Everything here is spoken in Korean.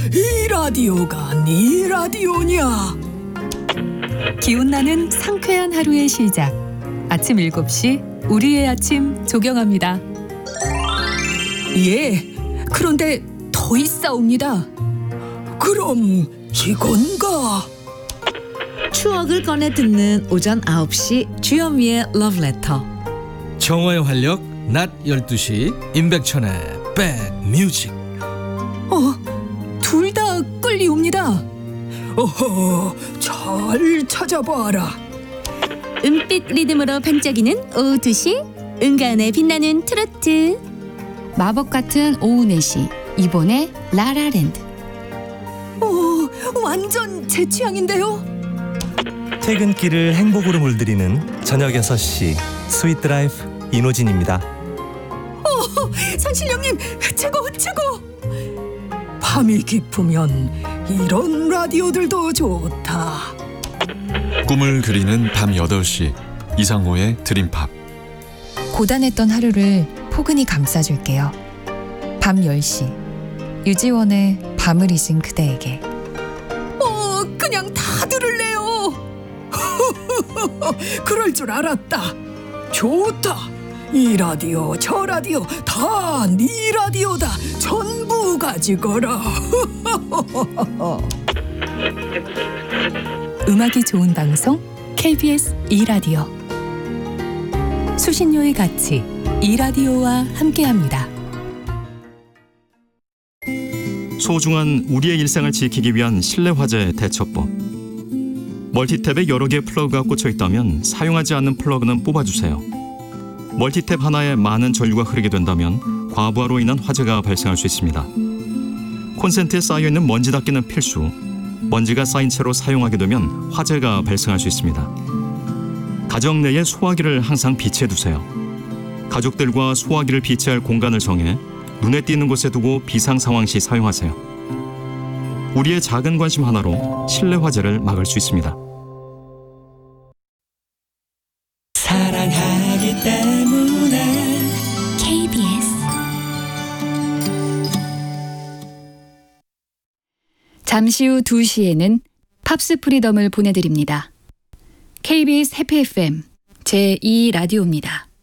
이 라디오가 네 라디오냐? 기운나는 상쾌한 하루의 시작. 아침 7시 우리의 아침 조경합니다. 예, 그런데 더 있사옵니다. 그럼 이건가? 추억을 꺼내 듣는 오전 9시 주현미의 러브레터. 정화의 활력 낮 12시 임백천의 백뮤직. 둘 다 끌리옵니다. 어허, 잘 찾아봐라. 은빛 리듬으로 반짝이는 오후 2시 은가은의 빛나는 트로트. 마법 같은 오후 4시 이번에 라라랜드. 완전 제 취향인데요. 퇴근길을 행복으로 물들이는 저녁 6시 스윗 드라이브 이노진입니다. 산신령님 최고. 밤이 깊으면 이런 라디오들도 좋다. 꿈을 그리는 밤 8시 이상호의 드림팝. 고단했던 하루를 포근히 감싸줄게요. 밤 10시 유지원의 밤을 잊은 그대에게. 그냥 다 들을래요. 그럴 줄 알았다. 좋다. 이 라디오 저 라디오 다 네 라디오다. 전부 가지거라. 음악이 좋은 방송 KBS 2라디오. 수신료의 가치 2라디오와 함께합니다. 소중한 우리의 일상을 지키기 위한 실내 화재 대처법. 멀티탭에 여러 개의 플러그가 꽂혀 있다면 사용하지 않는 플러그는 뽑아주세요. 멀티탭 하나에 많은 전류가 흐르게 된다면 과부하로 인한 화재가 발생할 수 있습니다. 콘센트에 쌓여있는 먼지 닦기는 필수. 먼지가 쌓인 채로 사용하게 되면 화재가 발생할 수 있습니다. 가정 내에 소화기를 항상 비치해두세요. 가족들과 소화기를 비치할 공간을 정해 눈에 띄는 곳에 두고 비상 상황 시 사용하세요. 우리의 작은 관심 하나로 실내 화재를 막을 수 있습니다. 사랑하기 때문에 KBS. 잠시 후 2시에는 팝스 프리덤을 보내드립니다. KBS 해피 FM 제2라디오입니다.